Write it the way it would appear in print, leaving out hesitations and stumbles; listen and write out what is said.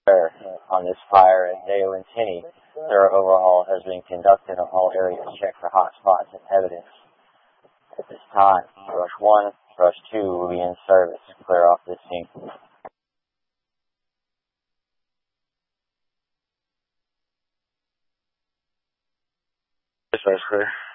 on this fire at Dale and Tenney. Thorough overhaul has been conducted on all areas. Check for hot spots and evidence. At this time, Rush 1, Rush 2 will be in service. Clear off this scene. This is clear.